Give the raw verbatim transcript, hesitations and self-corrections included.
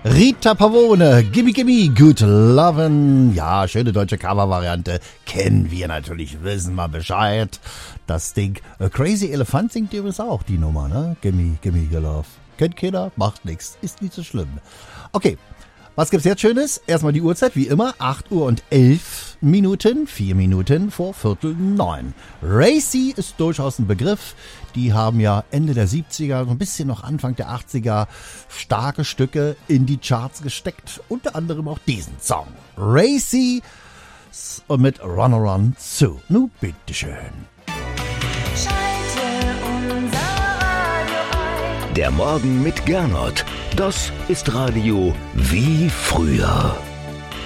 Rita Pavone, Gimme Gimme, Good Lovin'. Ja, schöne deutsche Cover-Variante. Kennen wir natürlich, wissen wir Bescheid. Das Ding. A Crazy Elephant singt übrigens auch die Nummer, ne? Gimme Gimme Your Love. Kennt keiner, macht nix. Ist nicht so schlimm. Okay. Was gibt's jetzt Schönes? Erstmal die Uhrzeit, wie immer, acht Uhr und elf Minuten, vier Minuten vor Viertel neun. Racy ist durchaus ein Begriff. Die haben ja Ende der siebziger, so ein bisschen noch Anfang der achtziger starke Stücke in die Charts gesteckt. Unter anderem auch diesen Song. Racy und mit Run Around Sue. Nun, bitteschön. Der Morgen mit Gernot. Das ist Radio wie früher.